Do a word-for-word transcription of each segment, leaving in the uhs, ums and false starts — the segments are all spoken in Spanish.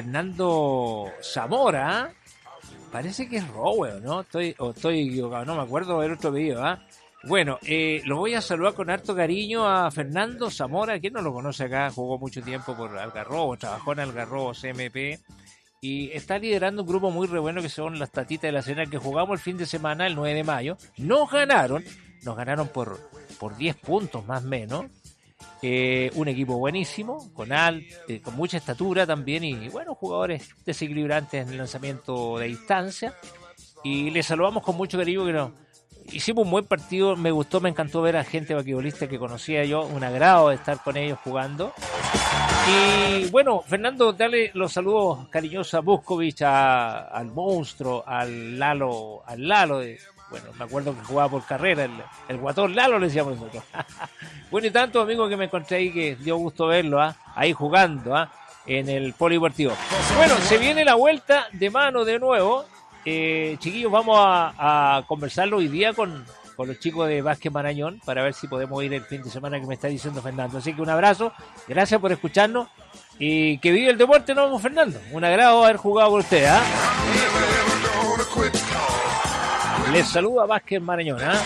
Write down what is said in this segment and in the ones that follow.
Fernando Zamora. Parece que es Rowell, ¿no? Estoy, o estoy equivocado, no me acuerdo del otro video, ¿ah? Bueno, eh, lo voy a saludar con harto cariño a Fernando Zamora, que no lo conoce acá, jugó mucho tiempo por Algarrobo, trabajó en Algarrobo C M P y está liderando un grupo muy re bueno que son las Tatitas de la Serena, que jugamos el fin de semana, el nueve de mayo. Nos ganaron, nos ganaron por, por diez puntos más o menos. Eh, un equipo buenísimo, con, al, eh, con mucha estatura también y bueno, jugadores desequilibrantes en el lanzamiento de distancia. Y les saludamos con mucho cariño, que nos hicimos un buen partido, me gustó, me encantó ver a gente basquetbolista que conocía yo, un agrado de estar con ellos jugando. Y bueno, Fernando, dale los saludos cariñosos a Buskovich, a, al monstruo, al Lalo, al Lalo, de, bueno, me acuerdo que jugaba por carrera, el, el guatón Lalo le decíamos nosotros. Bueno, y tantos amigos que me encontré ahí que dio gusto verlo, ¿eh? Ahí jugando, ¿eh? En el polideportivo. Bueno, se viene la vuelta de mano de nuevo. Eh, chiquillos, vamos a, a conversarlo hoy día con, con los chicos de Básquet Marañón para ver si podemos ir el fin de semana que me está diciendo Fernando. Así que un abrazo, gracias por escucharnos y que vive el deporte, ¿no, Fernando? Un agrado haber jugado con usted, ¿ah? ¿eh? Les saluda Básquet Marañón, ¿ah?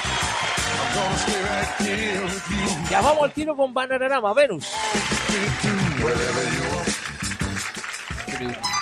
¿eh? Ya vamos al tiro con Bananarama, Venus.